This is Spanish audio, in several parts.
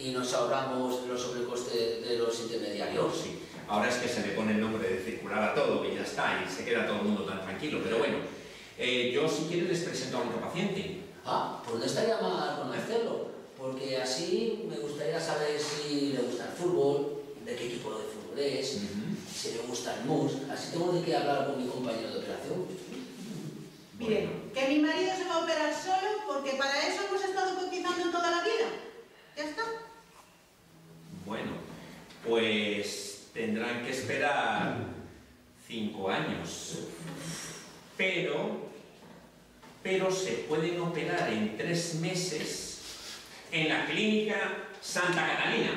y nos ahorramos los sobrecostes de los intermediarios. Sí, ahora es que se le pone el nombre de circular a todo y ya está, y se queda todo el mundo tan tranquilo. Pero bueno, yo si quieren les presento a otro paciente. Ah, pues no estaría mal conocerlo, porque así me gustaría saber si le gusta el fútbol, de qué equipo de fútbol es, si le gusta el mus. Así tengo de qué hablar con mi compañero de operación. Miren, que mi marido se va a operar solo porque para eso hemos estado cotizando toda la vida. Ya está. Bueno, pues tendrán que esperar 5 años. Pero se pueden operar en 3 meses en la clínica Santa Catalina.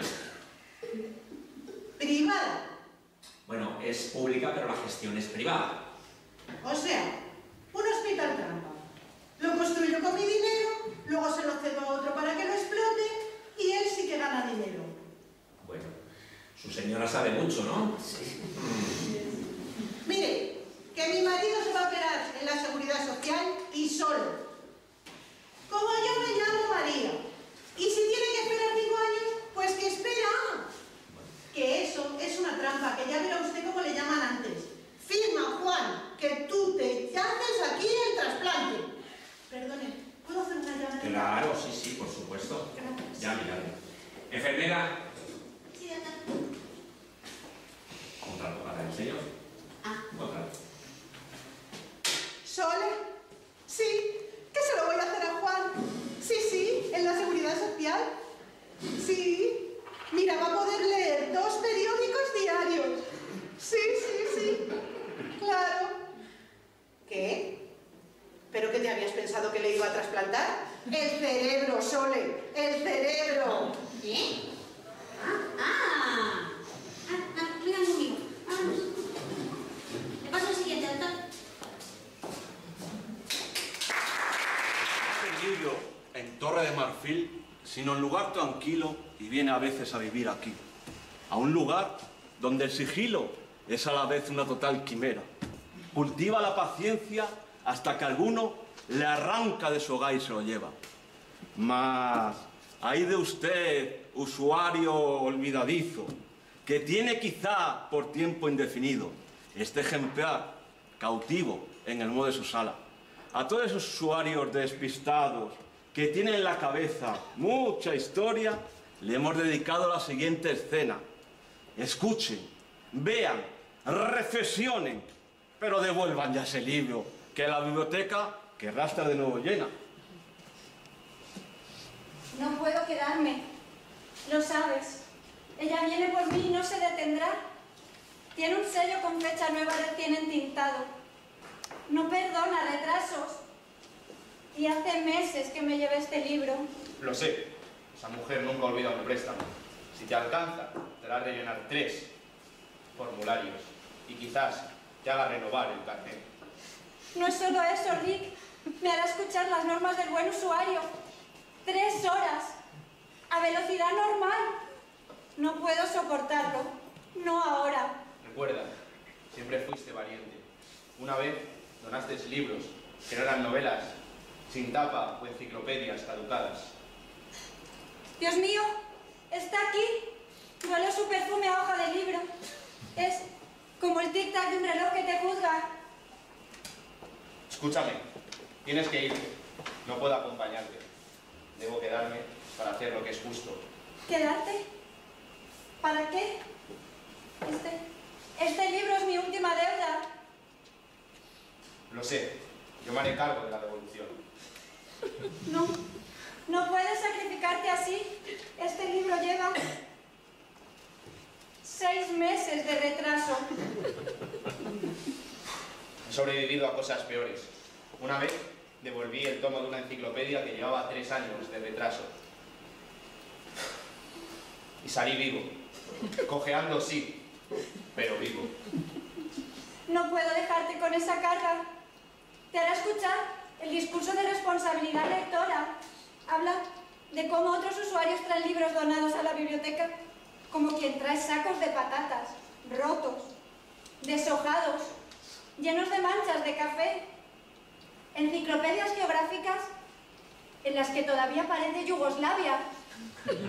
Privada. Bueno, es pública, pero la gestión es privada. O sea, un hospital trampa. Lo construyo con mi dinero, luego se lo cedo a otro para que lo explote y él sí que gana dinero. Bueno, su señora sabe mucho, ¿no? Sí. Mire, que mi marido se va a operar en la Seguridad Social y solo. Como yo me llamo María. Y si tiene que esperar 5 años, pues que espera. Que eso es una trampa, que ya verá usted cómo le llaman antes. Firma, Juan, que tú te haces aquí el trasplante. Perdone, ¿puedo hacer una llamada? Claro, sí, por supuesto. Gracias. Ya, mirad. Enfermera. Sí, acá. Contrato para el señor. Contrato. ¿Sole? Sí. ¿Qué se lo voy a hacer a Juan? Sí, en la Seguridad Social. Sí. Mira, va a poder leer 2 periódicos diarios. Sí. Claro. ¿Qué? ¿Pero qué te habías pensado que le iba a trasplantar? El cerebro, Sole. El cerebro. ¿Qué? Venga conmigo. Vámonos. Le paso al siguiente, doctor. Yo en Torre de Marfil, sino en lugar tranquilo, y viene a veces a vivir aquí. A un lugar donde el sigilo es a la vez una total quimera. Cultiva la paciencia hasta que alguno le arranca de su hogar y se lo lleva. Mas, hay de usted, usuario olvidadizo, que tiene quizá por tiempo indefinido este ejemplar cautivo en el modo de su sala. A todos esos usuarios despistados que tienen en la cabeza mucha historia, le hemos dedicado la siguiente escena. Escuchen, vean, reflexionen, pero devuelvan ya ese libro, que la biblioteca querrá estar de nuevo llena. No puedo quedarme, lo sabes. Ella viene por mí y no se detendrá. Tiene un sello con fecha nueva recién entintado. No perdona retrasos. Y hace meses que me llevé este libro. Lo sé, esa mujer nunca olvida un préstamo. Si te alcanza, te hará rellenar 3 formularios y quizás te haga renovar el carnet. No es solo eso, Rick. Me hará escuchar las normas del buen usuario. 3 horas. A velocidad normal. No puedo soportarlo. No ahora. Recuerda, siempre fuiste valiente. Una vez donaste libros que no eran novelas, sin tapa o enciclopedias caducadas. Dios mío, está aquí. Huele su perfume a hoja de libro. Es como el tic-tac de un reloj que te juzga. Escúchame, tienes que irte. No puedo acompañarte. Debo quedarme para hacer lo que es justo. ¿Quedarte? ¿Para qué? Este libro es mi última deuda. Lo sé, yo me haré cargo de la devolución. No puedes sacrificarte así. Este libro lleva 6 meses de retraso. He sobrevivido a cosas peores. Una vez devolví el tomo de una enciclopedia que llevaba 3 años de retraso. Y salí vivo. Cojeando sí, pero vivo. No puedo dejarte con esa carga. Te hará escuchar el discurso de responsabilidad lectora. Habla de cómo otros usuarios traen libros donados a la biblioteca, como quien trae sacos de patatas, rotos, deshojados, llenos de manchas de café, enciclopedias geográficas en las que todavía aparece Yugoslavia.